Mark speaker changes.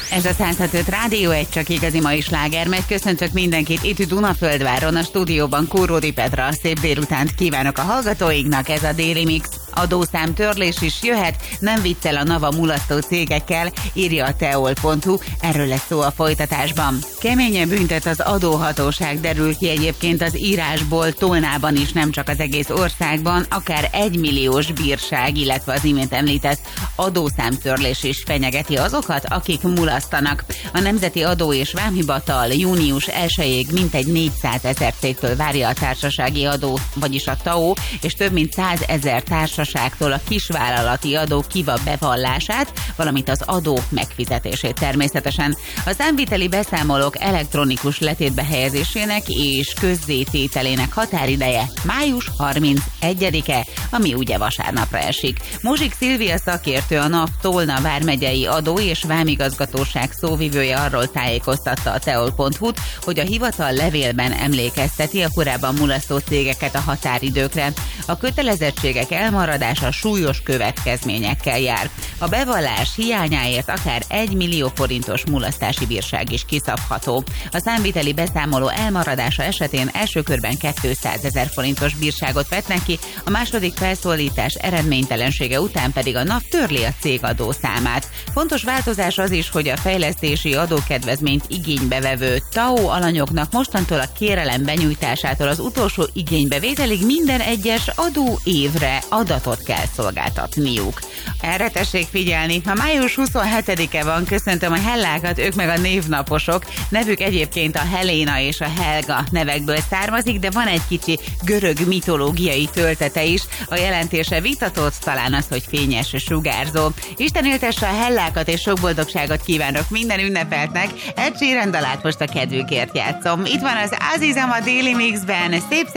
Speaker 1: Ez a 106.5 Rádió, egy csak igazi mai sláger megy. Köszöntök mindenkit itt Dunaföldváron, a stúdióban Kóródi Petra. Szép délutánt kívánok a hallgatóinknak, ez a Daily Mix. Adószámtörlés is jöhet, nem viccel a NAVA mulasztó cégekkel, írja a teol.hu, erről lesz szó a folytatásban. Keményen büntet az adóhatóság, derül ki egyébként az írásból, Tolnában is, nem csak az egész országban, akár 1 milliós bírság, illetve az imént említett adószámtörlés is fenyegeti azokat, akik mulasztanak. A Nemzeti Adó és Vámhivatal június 1-ig mintegy 400 000 cégtől várja a társasági adó, vagyis a TAO, és több mint 100 000 társaságtól a kisvállalati adó kiva bevallását, valamint az adó megfizetését természetesen. A számviteli beszámolók elektronikus letétbe helyezésének és közzétételének határideje május 31-e, ami ugye vasárnapra esik. Muzsik Szilvia szakértő, a NAV Tolna vármegyei adó és vámigazgatóság szóvivője arról tájékoztatta a teol.hu-t, hogy a hivatal levélben emlékezteti a korábban mulasztó cégeket a határidőkre. A kötelezettségek elmaradása súlyos következményekkel jár. A bevallás hiányáért akár 1 millió forintos mulasztási bírság is kiszabható. A számviteli beszámoló elmaradása esetén első körben 200 000 forintos bírságot vetnek ki, a második felszólítás eredménytelensége után pedig a NAV törli a cégadó számát. Fontos változás az is, hogy a fejlesztési adókedvezményt igénybevevő TAO alanyoknak mostantól a kérelem benyújtásától az utolsó igénybevételig minden egyes adó évre adatot kell szolgáltatniuk. Erre tessék figyelni, ha május 27-e van, köszöntöm a Hellákat, ők meg a névnaposok. Nevük egyébként a Helena és a Helga nevekből származik, de van egy kicsi görög mitológiai töltete is. A jelentése vitatott, talán az, hogy fényes, sugárzó. Isten éltesse a Hellákat, és sok boldogságot kívánok minden ünnepeltnek. Ed Sheeran dalát most a kedvükért játszom. Itt van az Azizam a Daily Mixben. Szép